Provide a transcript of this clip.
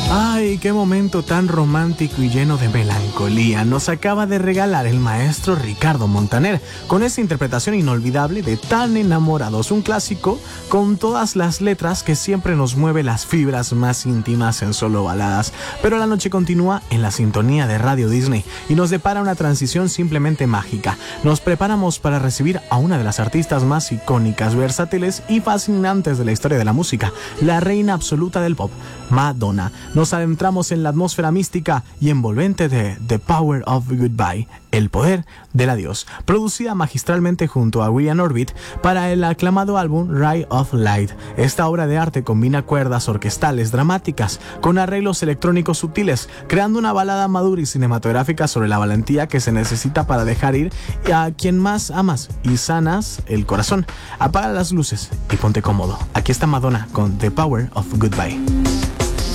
Ay, qué momento tan romántico y lleno de melancolía nos acaba de regalar el maestro Ricardo Montaner con esa interpretación inolvidable de Tan Enamorados, un clásico con todas las letras que siempre nos mueve las fibras más íntimas en solo baladas. Pero la noche continúa en la sintonía de Radio Disney y nos depara una transición simplemente mágica. Nos preparamos para recibir a una de las artistas más icónicas, versátiles y fascinantes de la historia de la música, la reina absoluta del pop, Madonna. Nos adentramos en la atmósfera mística y envolvente de The Power of Goodbye, el poder del adiós, producida magistralmente junto a William Orbit para el aclamado álbum Ray of Light. Esta obra de arte combina cuerdas orquestales dramáticas con arreglos electrónicos sutiles, creando una balada madura y cinematográfica sobre la valentía que se necesita para dejar ir a quien más amas y sanas el corazón. Apaga las luces y ponte cómodo. Aquí está Madonna con The Power of Goodbye.